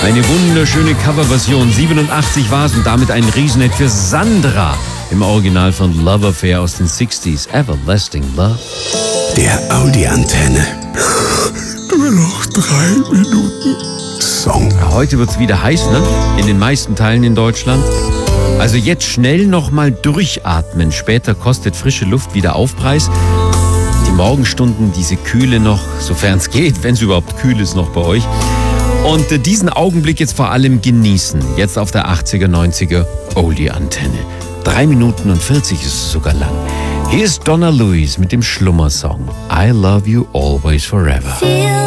Eine wunderschöne Coverversion. 87 war es und damit ein Riesenhit für Sandra im Original von Love Affair aus den 60s. Everlasting Love. Der Audi-Antenne. Nur noch 3 Minuten Song. Ja, heute wird's wieder heiß, ne? In den meisten Teilen in Deutschland. Also jetzt schnell nochmal durchatmen. Später kostet frische Luft wieder Aufpreis. Die Morgenstunden, diese Kühle noch, sofern es geht, wenn es überhaupt kühl ist noch bei euch. Und diesen Augenblick jetzt vor allem genießen. Jetzt auf der 80er, 90er Oldie-Antenne. 3 Minuten und 40 ist es sogar lang. Hier ist Donna Lewis mit dem Schlummersong I Love You Always Forever.